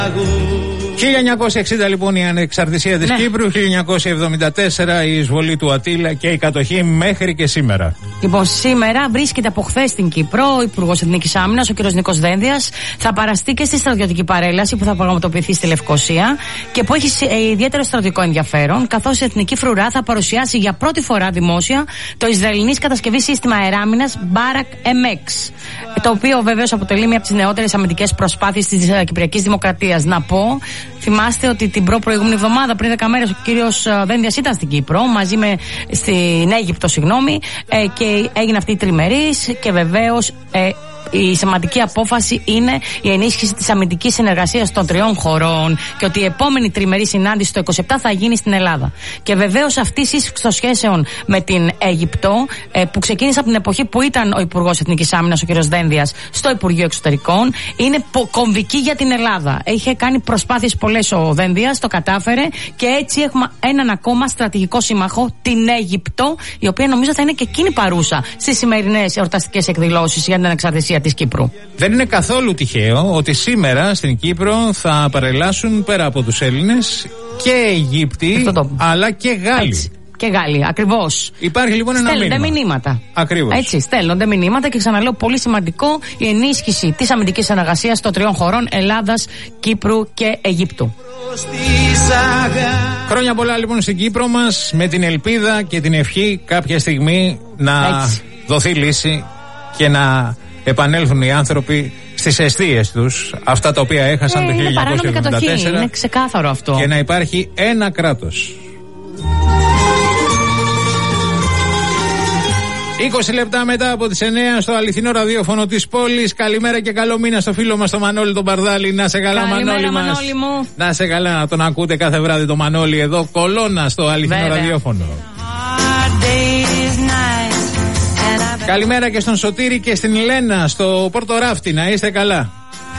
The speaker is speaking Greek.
1960 λοιπόν η ανεξαρτησία της Κύπρου, 1974 η εισβολή του Ατήλα και η κατοχή μέχρι και σήμερα. Λοιπόν, σήμερα βρίσκεται από χθες στην Κύπρο ο Υπουργός Εθνικής Άμυνας, ο κ. Νίκος Δένδιας. Θα παραστεί και στη στρατιωτική παρέλαση που θα πραγματοποιηθεί στη Λευκοσία και που έχει ιδιαίτερο στρατιωτικό ενδιαφέρον, καθώς η Εθνική Φρουρά θα παρουσιάσει για πρώτη φορά δημόσια το Ισραηλινής κατασκευή σύστημα αεράμυνας Barak MX, το οποίο βεβαίως αποτελεί μία από τις νεότερες αμυντικές προσπάθειες της Κυπριακής Δημοκρατίας. Να πω, θυμάστε ότι την προηγούμενη εβδομάδα, πριν 10 μέρες, ο κύριος Δένδιας ήταν στην Κύπρο, στην Αίγυπτο, και έγινε αυτή η τριμερής και βεβαίως η σημαντική απόφαση είναι η ενίσχυση της αμυντικής συνεργασίας των τριών χωρών και ότι η επόμενη τριμερή συνάντηση το 27 θα γίνει στην Ελλάδα. Και βεβαίως αυτή η σύσφυξη των σχέσεων με την Αίγυπτο, που ξεκίνησε από την εποχή που ήταν ο Υπουργός Εθνικής Άμυνας, ο κ. Δένδιας, στο Υπουργείο Εξωτερικών, είναι κομβική για την Ελλάδα. Είχε κάνει προσπάθειες πολλές ο Δένδιας, το κατάφερε και έτσι έχουμε έναν ακόμα στρατηγικό σύμμαχο, την Αίγυπτο, η οποία νομίζω θα είναι και εκείνη παρούσα στις σημερινές εορταστικές εκδηλώσεις για την ανεξαρτησία της Κύπρου. Δεν είναι καθόλου τυχαίο ότι σήμερα στην Κύπρο θα παρελάσουν πέρα από τους Έλληνες και Αιγύπτιοι αλλά και Γάλλοι. Έτσι. Και Γάλλοι, ακριβώς. Υπάρχει λοιπόν ένα μήνυμα. Στέλνονται μηνύματα. Ακριβώς. Έτσι, στέλνονται μηνύματα και ξαναλέω, πολύ σημαντικό η ενίσχυση της αμυντικής συνεργασίας των τριών χωρών Ελλάδας, Κύπρου και Αιγύπτου. Χρόνια πολλά λοιπόν στην Κύπρο μας, με την ελπίδα και την ευχή κάποια στιγμή να δοθεί λύση και να επανέλθουν οι άνθρωποι στις αιστείες τους, αυτά τα οποία έχασαν το 1974. Είναι ξεκάθαρο αυτό. Και να υπάρχει ένα κράτος. 20 λεπτά μετά από τις 9 στο αληθινό ραδιόφωνο της πόλης. Καλημέρα και καλό μήνα στο φίλο μας τον Μανώλη τον Παρδάλη. Να σε καλά, Μανώλη μας. Μανώλη μου. Να σε καλά, να τον ακούτε κάθε βράδυ το Μανώλη εδώ, κολόνα στο αληθινό ραδιόφωνο. Καλημέρα και στον Σωτήρη και στην Λένα στο Πορτοράφτη. Να είστε καλά.